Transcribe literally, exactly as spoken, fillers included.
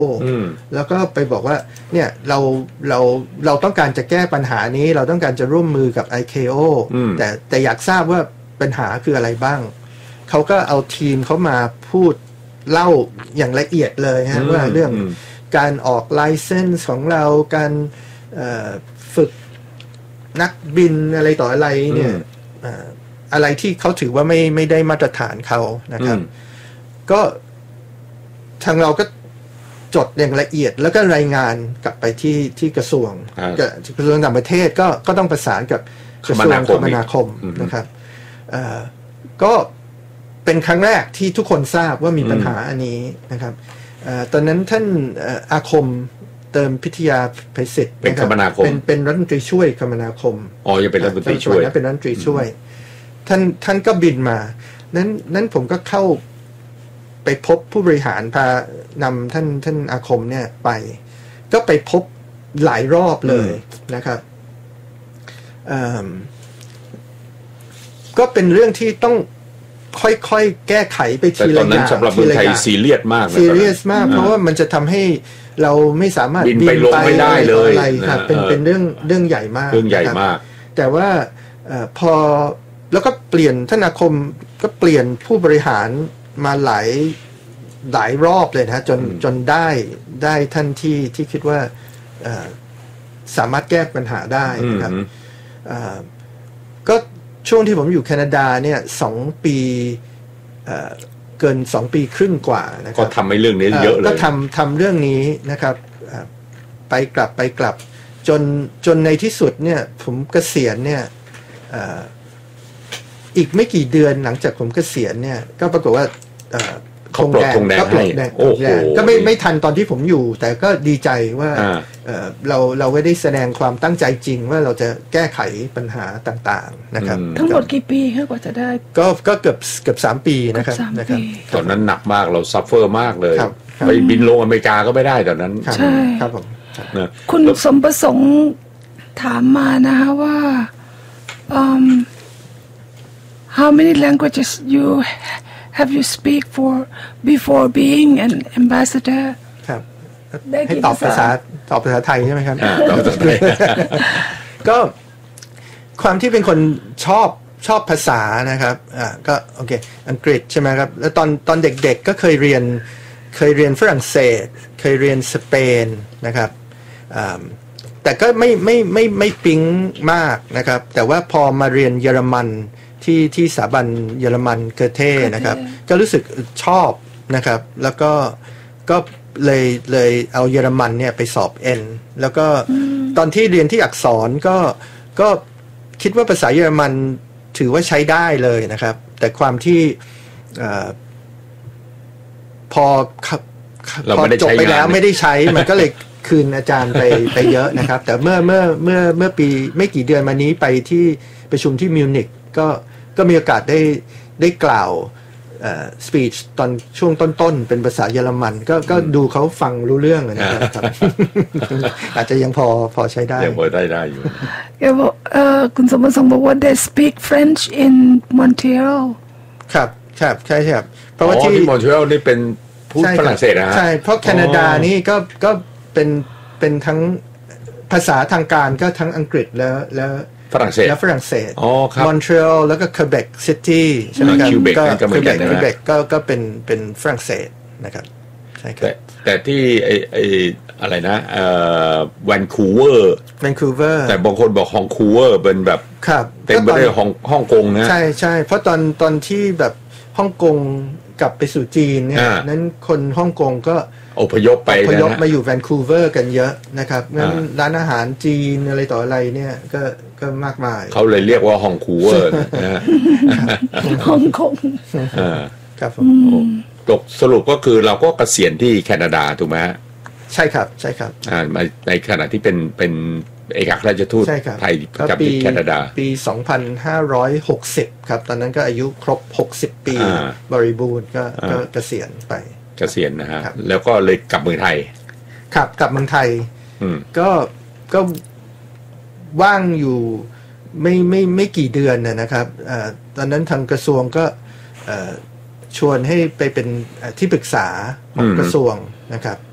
แล้วก็ไปบอกว่าเนี่ยเราเราเราต้องการจะแก้ปัญหานี้เราต้องการจะร่วมมือกับ ไอ เค โอ แต่แต่อยากทราบว่าปัญหาคืออะไรบ้างเขาก็เอาทีมเขามาพูดเล่าอย่างละเอียดเลยฮะว่าเรื่องการออกไลเซนส์ของเราการฝึกนักบินอะไรต่ออะไรเนี่ยอะไรที่เขาถือว่าไม่ไม่ได้มาตรฐานเขานะครับก็ทางเราก็จดอย่างละเอียดแล้วก็รายงานกลับไปที่ที่กระทรวงกระทรวงต่างประเทศก็ก็ต้องประสานกับกระทรวงคมนาคมนะครับก็เป็นครั้งแรกที่ทุกคนทราบว่ามีปัญหาอันนี้นะครับตอนนั้นท่านอาคมเติมพิทยาไพศิษฐ์เป็นคมนาคมเป็นเป็นรัฐมนตรีช่วยคมนาคมอ๋อยังเป็นรัฐมนตรีช่วยเป็นรัฐมนตรีช่วยท่านท่านก็บินมานั้นนั้นผมก็เข้าไปพบผู้บริหารพานำท่านท่านอาคมเนี่ยไปก็ไปพบหลายรอบเลยนะครับก็เป็นเรื่องที่ต้องค่อยๆแก้ไขไปทีละอย่างแต่ตอนนั้นสำหรับเมืองไทยซีเรียสมากซีเรียสมากเพราะว่ามันจะทำให้เราไม่สามารถบินไปลงไม่ได้เลยครับเป็นเป็นเรื่องเรื่องใหญ่มากเรื่องใหญ่มากแต่ว่าพอแล้วก็เปลี่ยนท่านอาคมก็เปลี่ยนผู้บริหารมาหลายหลายรอบเลยนะจนจนได้ได้ท่านที่ที่คิดว่าสามารถแก้ปัญหาได้นะครับก็ช่วงที่ผมอยู่แคนาดาเนี่ยสองปีเกินสองปีครึ่งกว่านะครับก็ทำให้เรื่องนี้เยอะเลยก็ทำทำเรื่องนี้นะครับไปกลับไปกลับจนจนในที่สุดเนี่ยผมเกษียณเนี่ยอีกไม่กี่เดือนหลังจากผมเกษียณเนี่ยก็ปรากฏว่าเขาปลดธงแดงให้โอ้โหก็ไม่ไม่ทันตอนที่ผมอยู่แต่ก็ดีใจว่าเราเราไม่ได้แสดงความตั้งใจจริงว่าเราจะแก้ไขปัญหาต่างๆนะครับทั้งหมดกี่ปีคะกว่าจะได้ก็ก็เกือบเกือบสามปีนะครับนะครับตอนนั้นหนักมากเราซัฟเฟอร์มากเลยไปบินลงอเมริกาก็ไม่ได้ตอนนั้นใช่ครับผมคุณสมประสงค์ถามมานะคะว่า um, how many languages you have you speak for before being an ambassador ครับให้ตอบภาษาตอบภาษาไทยใช่ไหมครับตอบภาษาไทยก็ความที่เป็นคนชอบชอบภาษานะครับอ่าก็โอเคอังกฤษใช่ไหมครับแล้วตอนตอนเด็กๆก็เคยเรียนเคยเรียนฝรั่งเศสเคยเรียนสเปนนะครับอ่าแต่ก็ไม่ไม่ไม่ไม่ปิ๊งมากนะครับแต่ว่าพอมาเรียนเยอรมันที่ที่สถาบันเยอรมันเกอเท่นะครับก็รู้สึกชอบนะครับแล้วก็ก็เลยเลยเอาเยอรมันเนี่ยไปสอบเอ็นแล้วก็ตอนที่เรียนที่อักษรก็ก็คิดว่าภาษาเยอรมันถือว่าใช้ได้เลยนะครับแต่ความที่พอพอจบไปแล้วไม่ได้ใช้มันก็เลยคืนอาจารย์ไปไปเยอะนะครับแต่เมื่อเมื่อเมื่อเมื่อปีไม่กี่เดือนมานี้ไปที่ประชุมที่มิวนิกก็ก็มีโอกาสได้ได้กล่าวสปีชตอนช่วงต้นๆเป็นภาษาเยอรมันก็ก็ดูเขาฟังรู้เรื่องนะครับ อาจจะยังพอพอใช้ได้ยังพอได้ได้อยู่คุณสมบัติบอกว่า they speak French in Montreal ครับครับใช่ครับเพราะว่าที่มอนทรีออลนี่เป็นพูดฝรั่งเศสนะฮะใช่เพราะแคนาดานี่ก็ก็เป็นเป็นทั้งภาษาทางการก็ทั้งอังกฤษแล้วแล้วฝรั่งเศสแล้วฝรั่งเศสอ๋อครับมอนทรีออลแล้วก็เคเบกซิตี้ใช่ไหมครับก็เคเบกเคเบกก็ก็เป็นเป็นฝรั่งเศสนะครับใช่ครับแต่ที่ไอไออะไรนะเอ่อแวนคูเวอร์แวนคูเวอร์แต่บางคนบอกฮองคูเวอร์เป็นแบบครับเต็มไปด้วยฮ่องฮ่องกงนะใช่ใช่เพราะตอนตอนที่แบบฮ่องกงกลับไปสู่จีนเนี่ยนั้นคนฮ่องกงก็อพยพไปอพยพมาอยู่แวนคูเวอร์กันเยอะนะครับงั้นร้านอาหารจีนอะไรต่ออะไรเนี่ยก็ก็มากมายเขาเลยเรียกว่าฮ่องคูเวอร์นะฮ่องกงครับผมจบสรุปก็คือเราก็เกษียณที่แคนาดาถูกไหมฮะใช่ครับใช่ครับอ่าในขณะที่เป็นเป็นเอกอัครราชทูตไทยกับแคนาดาปีสองพันห้าร้อยหกสิบครับตอนนั้นก็อายุครบหกสิบปีบริบูรณ์ก็ก็เกษียณไปเกษียณนะฮะแล้วก็เลยกลับเมืองไทยครับกลับเมืองไทยก็ก็ว่างอยู่ไม่ไม่ไม่กี่เดือนนะครับตอนนั้นทางกระทรวงก็ชวนให้ไปเป็นที่ปรึกษาของกระทรวงนะครับ